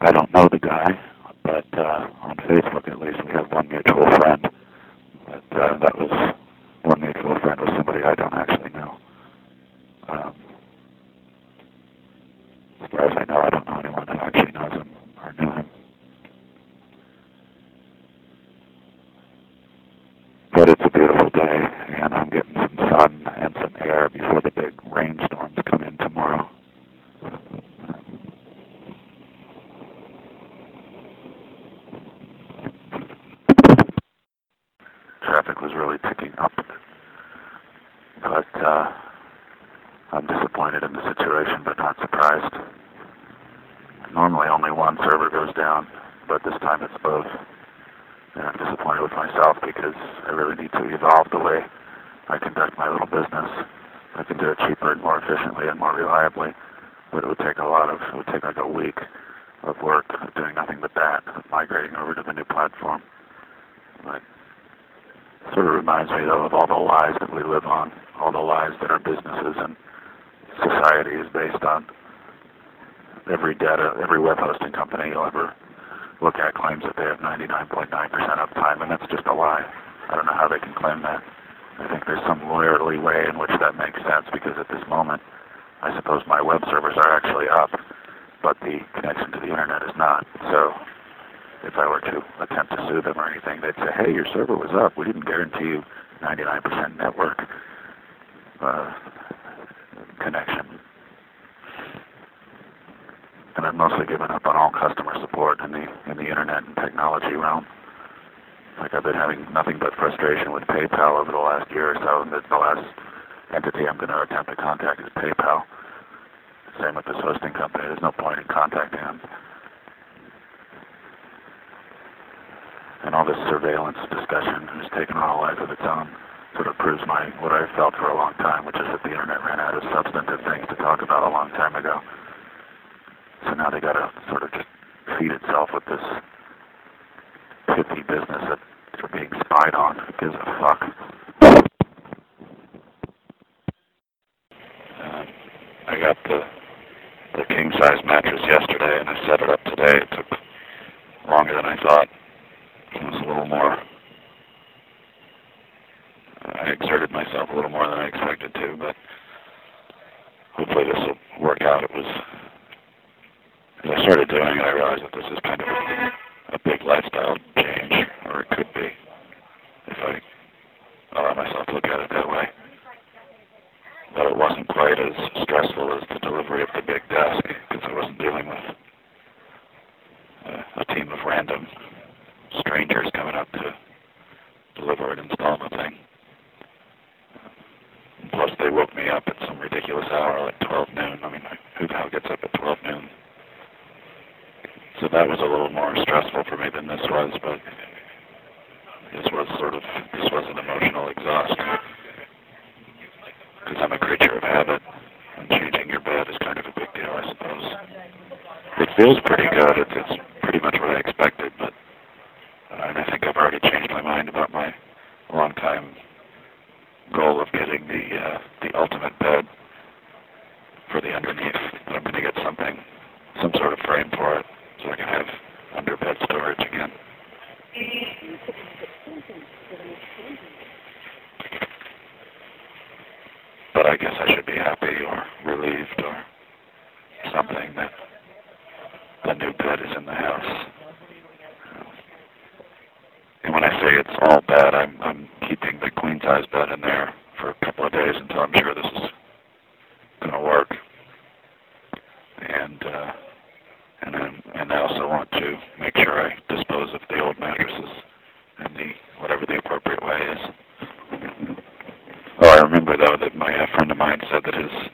I don't know the guy, but on Facebook at least we have one mutual friend. But that was one mutual friend was somebody I don't actually know. As far as I know, I don't know anyone that actually knows him or knew him. But it's a beautiful day, and I'm getting some sun and some air before the big rainstorms come in tomorrow. Traffic was really picking up, but I'm disappointed in the situation, but not surprised. Normally only one server goes down, but this time it's both. And I'm disappointed with myself because I really need to evolve the way I conduct my little business. I can do it cheaper and more efficiently and more reliably, but it would take like a week of work of doing nothing but that, of migrating over to the new platform. But it sort of reminds me, though, of all the lies that we live on, all the lies that our businesses and society is based on. Every web hosting company you'll ever look at claims that they have 99.9% uptime, and that's just a lie. I don't know how they can claim that. I think there's some lawyerly way in which that makes sense, because at this moment, I suppose my web servers are actually up, but the connection to the internet is not. So if I were to attempt to sue them or anything, they'd say, hey, your server was up. We didn't guarantee you 99% network connection. And I've mostly given up on all customer support in the internet and technology realm. Like, I've been having nothing but frustration with PayPal over the last year or so, and the last entity I'm going to attempt to contact is PayPal. Same with this hosting company. There's no point in contacting them. And all this surveillance discussion has taken on a life of its own. Sort of proves what I've felt for a long time, which is that the internet ran out of substantive things to talk about a long time ago. So now they got to sort of just feed itself with this pithy business that they're being spied on. Who gives a fuck? I got the king-size mattress yesterday, and I set it up today. It took longer than I thought. It was a little more. I exerted myself a little more than I expected to, but hopefully this will work out. As I started doing it, I realized that this is kind of a big lifestyle change, or it could be, if I allow myself to look at it that way. But it wasn't quite as stressful as the delivery of the big desk, because I wasn't dealing with a team of random strangers coming up to deliver and install the thing. Plus, they woke me up at some ridiculous hour, like 12 noon. I mean, who the hell gets up at 12 noon? So that was a little more stressful for me than this was, but this was an emotional exhaust. Because I'm a creature of habit, and changing your bed is kind of a big deal, I suppose. It feels pretty good. It's pretty much what I expected, but and I think I've already changed my mind about my long-time goal of getting the ultimate bed for the underneath. But I'm going to get some sort of frame for it, so I can have under-bed storage again. But I guess I should be happy or relieved or something that the new bed is in the house. And when I say it's all bad, I'm keeping the queen-size bed in there for a couple of days until I'm sure this is going to work. And I also want to make sure I dispose of the old mattresses in whatever the appropriate way is. Oh, I remember, though, that a friend of mine said that his